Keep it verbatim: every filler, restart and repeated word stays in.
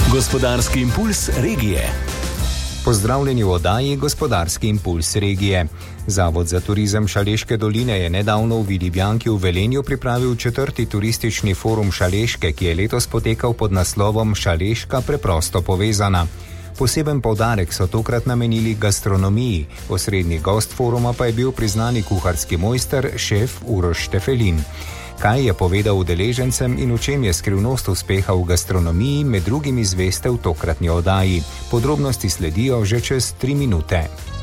Gospodarski impuls regije. Pozdravljeni v oddaji Gospodarski impuls regije. Zavod za turizem Šaleške doline je nedavno v Vili Bianchi v Velenju pripravil četrti turistični forum Šaleške, ki je letos potekal pod naslovom Šaleška preprosto povezana. Poseben poudarek so tokrat namenili gastronomiji. Osrednji gost foruma pa je bil priznani kuharski mojster, šef Uroš Štefelin. Kaj je povedal udeležencem in v čem je skrivnost uspeha v gastronomiji, med drugim izveste v tokratni oddaji. Podrobnosti sledijo že čez tri minute.